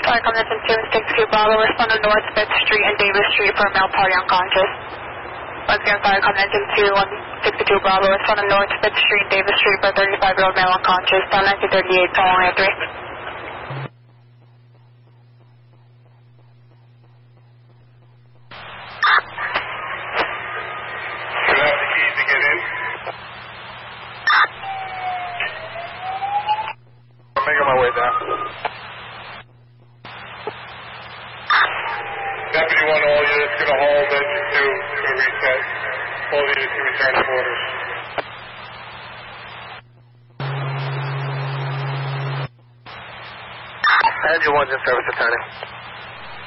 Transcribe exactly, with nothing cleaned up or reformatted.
Sorry, come engine two six two Bravo, respond to North fifth Street and Davis Street for a male party unconscious. Once again, sorry, come engine two one six two Bravo, respond to North fifth Street and Davis Street for a thirty-five-year-old male unconscious, down nineteen thirty-eight, call one eight three. Making my way down. Deputy one, all units going to hold engine two, going to reset. All units to return to quarters. Engine one's in service, returning.